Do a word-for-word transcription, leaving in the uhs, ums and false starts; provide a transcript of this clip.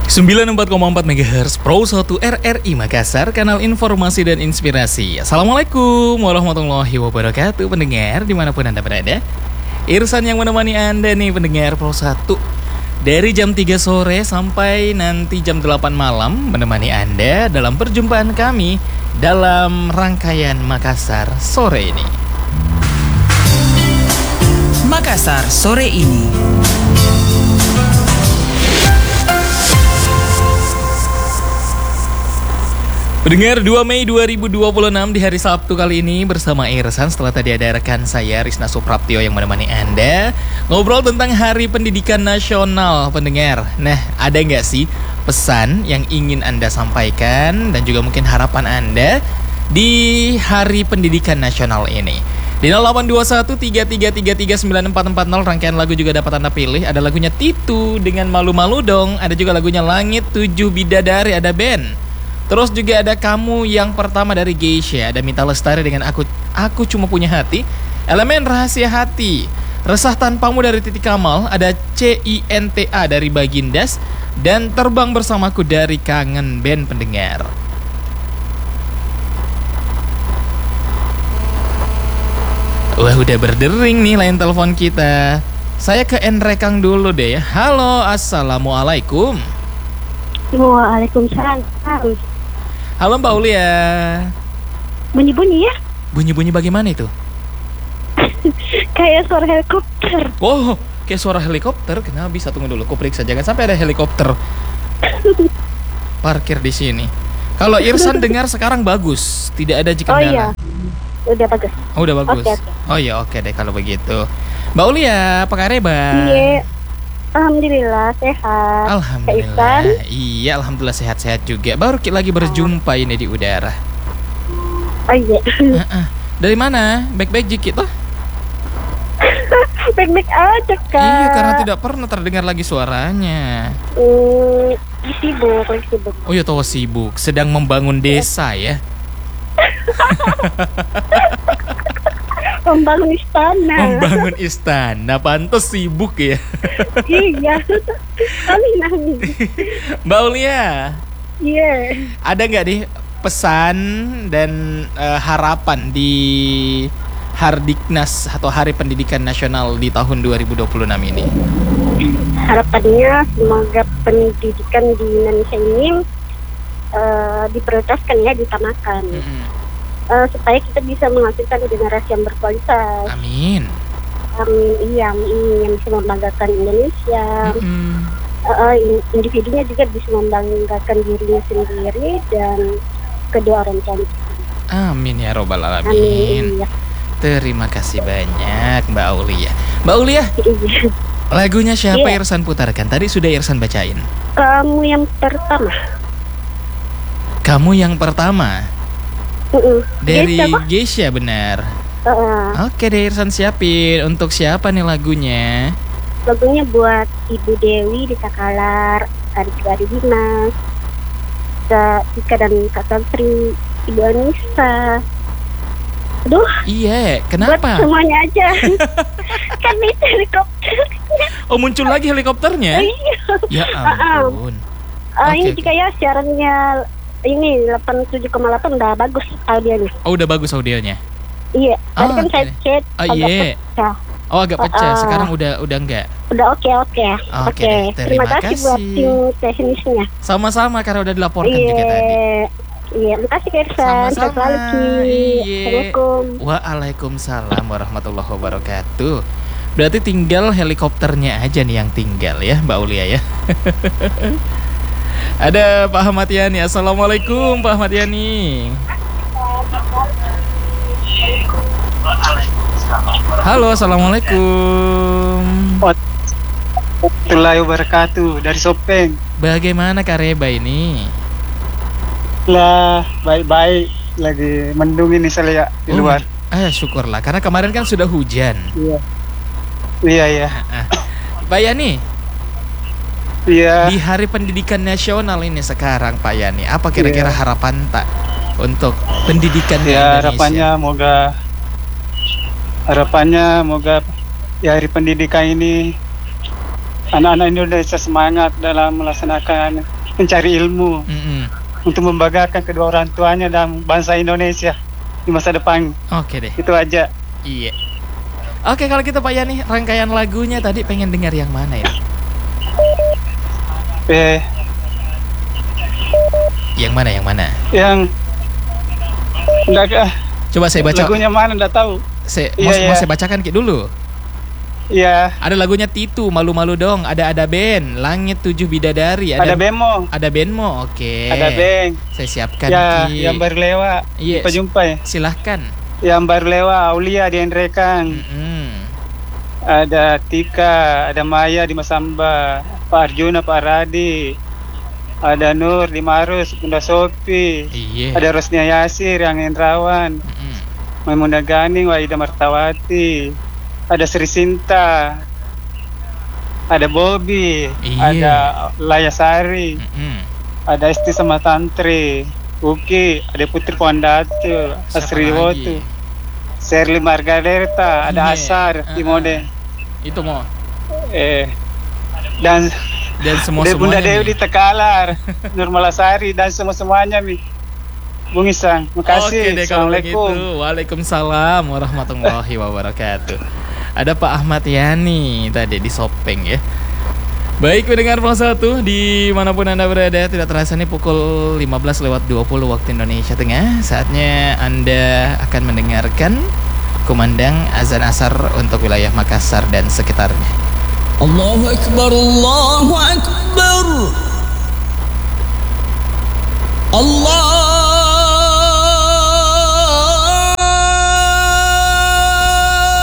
sembilan puluh empat koma empat megahertz Pro satu R R I Makassar, kanal informasi dan inspirasi. Assalamualaikum warahmatullahi wabarakatuh, pendengar dimanapun Anda berada. Irsan yang menemani Anda nih pendengar Pro satu, dari jam tiga sore sampai nanti jam delapan malam, menemani Anda dalam perjumpaan kami dalam rangkaian Makassar sore ini. Makassar sore ini. Pendengar, dua Mei dua ribu dua puluh enam di hari Sabtu kali ini bersama Irsan. Setelah tadi ada rekan saya Risna Supraptio yang menemani Anda ngobrol tentang Hari Pendidikan Nasional, pendengar. Nah, ada nggak sih pesan yang ingin Anda sampaikan dan juga mungkin harapan Anda di Hari Pendidikan Nasional ini? Di nol delapan dua satu tiga tiga tiga tiga sembilan empat empat nol rangkaian lagu juga dapat Anda pilih. Ada lagunya Titu dengan Malu-Malu Dong. Ada juga lagunya Langit Tujuh Bidadari, ada band. Terus juga ada Kamu Yang Pertama dari Geisha. Ada Mita Lestari dengan Aku Aku Cuma Punya Hati. Elemen Rahasia Hati, Resah Tanpamu dari Titi Kamal. Ada C I N T A dari Bagindas. Dan Terbang Bersamaku dari Kangen Band, pendengar. Wah, udah berdering nih line telepon kita. Saya ke Enrekang dulu deh ya. Halo, assalamualaikum. Waalaikumsalam. Halo Mbak Ulia. Bunyi-bunyi ya? Bunyi-bunyi bagaimana itu? Kayak suara helikopter. Oh, kayak suara helikopter. Kenapa bisa? Tunggu dulu, aku periksa. Jangan sampai ada helikopter parkir di sini. Kalau Irsan dengar sekarang bagus, tidak ada jika Oh iya, udah bagus. Oh, udah bagus. Okay, okay. Oh iya, oke deh kalau begitu. Mbak Ulia, apa kabar? Iya, alhamdulillah sehat. Alhamdulillah. Iya, alhamdulillah sehat-sehat juga. Baru kita lagi berjumpa ini di udara. Oh iya. Uh-uh. Dari mana? Baik-baik jikit toh? Baik-baik aja kak. Iya, karena tidak pernah terdengar lagi suaranya. Hmm, sibuk, lagi sibuk. Oh iya, tahu sibuk. Sedang membangun desa ya. Membangun istana. Membangun istana, pantas sibuk ya. Iya. Amin amin. Mbak Ulia, Iya. ada nggak nih pesan dan uh, harapan di Hardiknas atau Hari Pendidikan Nasional di tahun dua ribu dua puluh enam ini? Harapannya semoga pendidikan di Indonesia ini uh, diprioritaskan ya, ditamakan. Mm-hmm. Uh, supaya kita bisa menghasilkan generasi yang berkualitas. Amin. Amin. Iya, amin. Yang bisa membanggakan Indonesia. Mm-hmm. Uh, individunya juga bisa membanggakan dirinya sendiri dan kedua orang tua. Amin ya robbal alamin. Amin. Iya. Terima kasih banyak Mbak Aulia. Mbak Aulia, Iya. lagunya siapa Iya. Irsan putarkan? Tadi sudah Irsan bacain. Kamu Yang Pertama. Kamu Yang Pertama. Uh-uh. Dari Geisha, Geisha, benar. Uh-uh. Oke deh, Irsan siapin. Untuk siapa nih lagunya? Lagunya buat Ibu Dewi di Takalar, adik-adik Dimas, Kak Ika dan Kak Santri, Ibu Anissa. Aduh, Iya, buat kenapa? semuanya aja. Kan itu helikopter. Oh, muncul lagi helikopternya? Iya. Ya ampun. Uh, Oke, ini oke. juga ya siarannya ini delapan puluh tujuh koma delapan udah bagus audionya. Oh, udah bagus audionya. Iya, tadi Oh, kan saya oke. chat Oh, agak iya. pecah. Oh, agak pecah. Uh, Sekarang udah udah enggak. Udah oke oke. Oke deh, terima Terima kasih buat kasih. tim teknisnya. Sama-sama karena udah dilaporkan Iya. juga tadi. Iya, makasih Kak Irsan. Sama-sama. Sehat selalu Ki. Iya. Assalamualaikum. Waalaikumsalam warahmatullahi wabarakatuh. Berarti tinggal helikopternya aja nih yang tinggal ya Mbak Ulia ya. Ada Pak Ahmad Yani. Assalamualaikum Pak Ahmad Yani. Halo, assalamualaikum. Warahmatullahi wabarakatuh, dari Sopeng. Bagaimana Kareba ini? Lah, baik-baik. Lagi mendung ini saya di Oh, luar. Ah, syukurlah karena kemarin kan sudah hujan. Iya. Iya, iya. Ah, Pak Yani, Iya. di Hari Pendidikan Nasional ini sekarang Pak Yani, apa kira-kira Iya. harapan tak untuk pendidikan di Ya, Indonesia? harapannya moga harapannya moga ya hari pendidikan ini anak-anak Indonesia semangat dalam melaksanakan mencari ilmu Mm-mm. untuk membanggakan kedua orang tuanya dan bangsa Indonesia di masa depan. Oke deh. Itu aja. Iya. Oke, kalau gitu Pak Yani, rangkaian lagunya tadi pengen dengar yang mana ya? Eh, Yang mana, yang mana? yang enggak ah, Coba saya baca. lagunya mana enggak tahu. Saya, Iya, mau, iya. mau saya bacakan Ki dulu. Iya, Ada lagunya Titu, Malu-Malu Dong. Ada Ada Ben, Langit Tujuh Bidadari. ada Bemo, Ada Benmo, oke. ada Beng. Saya siapkan Ya, Ki. yang baru lewat. Iya, Jumpa-jumpa ya. silahkan. Yang baru lewat Aulia di Endrekan. Mm-mm. Ada Tika, ada Maya di Masamba, Pak Arjuna, Pak Radi. Ada Nur di Marus, Bunda Sopi. Iya. Ada Rosnia Yasir yang Indrawan. Mm-mm. Maimunah Ganing, Wahida Martawati. Ada Sri Sinta. Ada Bobby. Iya. Ada Layasari. Mm-mm. Ada Esti sama Tantri. Uki. Ada Putri Pondatu. Siapa Asri lagi? Wotu. Sherly Margareta. Ada Iya. Asar di Uh-uh. Mode. Itu mau. Eh. Dan Dan semua Dari Bunda semuanya. Dewi di Tekalar. Nur Malasari dan semua-semuanya nih. Bung Isang, makasih. Oke deh kalau Assalamualaikum. begitu. Waalaikumsalam warahmatullahi wabarakatuh. Ada Pak Ahmad Yani tadi di Sopeng ya. Baik pendengar Pos satu dimanapun Anda berada, tidak terasa nih pukul lima belas lewat dua puluh waktu Indonesia Tengah. Saatnya Anda akan mendengarkan kumandang azan asar untuk wilayah Makassar dan sekitarnya. Allahu Akbar, Allahu Akbar. Allah